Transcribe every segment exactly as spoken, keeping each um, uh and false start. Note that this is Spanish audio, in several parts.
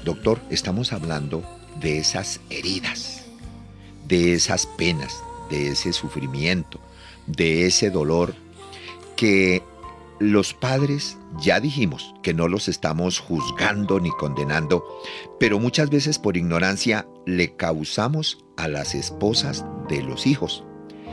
Doctor, estamos hablando de esas heridas, de esas penas, de ese sufrimiento, de ese dolor que los padres, ya dijimos que no los estamos juzgando ni condenando, pero muchas veces por ignorancia le causamos a las esposas de los hijos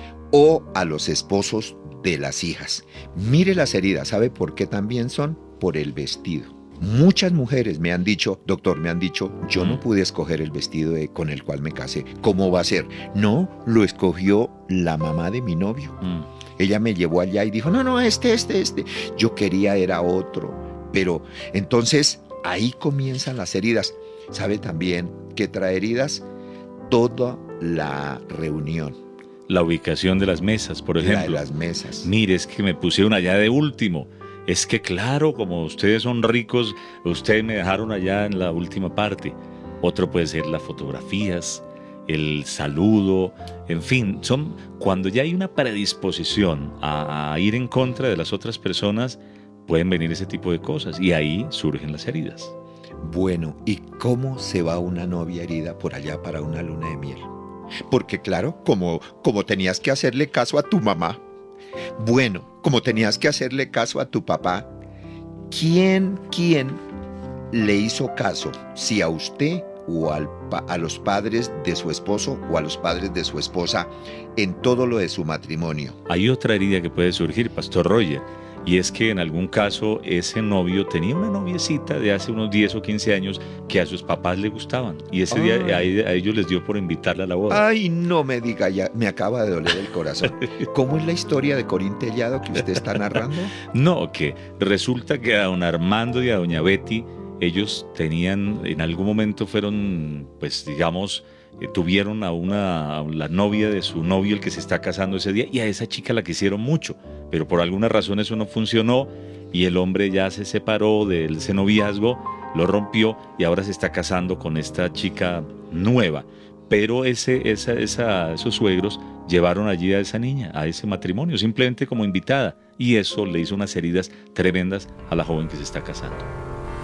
o a los esposos de las hijas. Mire las heridas, ¿sabe por qué también son? Por el vestido. Muchas mujeres me han dicho, doctor, me han dicho, yo no pude escoger el vestido de, con el cual me casé. ¿Cómo va a ser? No, lo escogió la mamá de mi novio. Mm. Ella me llevó allá y dijo, no, no, este, este, este. Yo quería era otro. Pero entonces ahí comienzan las heridas. ¿Sabe también que trae heridas? Toda la reunión. La ubicación de las mesas, por ejemplo. La de las mesas. Mire, es que me pusieron allá de último. Es que claro, como ustedes son ricos, ustedes me dejaron allá en la última parte. Otro puede ser las fotografías, el saludo, en fin, son cuando ya hay una predisposición a, a ir en contra de las otras personas, pueden venir ese tipo de cosas y ahí surgen las heridas. Bueno, ¿y cómo se va una novia herida por allá para una luna de miel? Porque claro, como, como tenías que hacerle caso a tu mamá, bueno, como tenías que hacerle caso a tu papá, ¿quién, quién le hizo caso? Si a usted o al, a los padres de su esposo o a los padres de su esposa en todo lo de su matrimonio. Hay otra herida que puede surgir, Pastor Roger, y es que en algún caso ese novio tenía una noviecita de hace unos diez o quince años que a sus papás le gustaban y ese Ay. día a, a ellos les dio por invitarla a la boda. Ay, no me diga ya, me acaba de doler el corazón. ¿Cómo es la historia de Corín Tellado que usted está narrando? No, que resulta que a don Armando y a doña Betty ellos tenían, en algún momento fueron, pues digamos, eh, tuvieron a una, a la novia de su novio, el que se está casando ese día, y a esa chica la quisieron mucho, pero por alguna razón eso no funcionó y el hombre ya se separó de ese noviazgo, lo rompió y ahora se está casando con esta chica nueva. Pero ese, esa, esa, esos suegros llevaron allí a esa niña, a ese matrimonio, simplemente como invitada, y eso le hizo unas heridas tremendas a la joven que se está casando.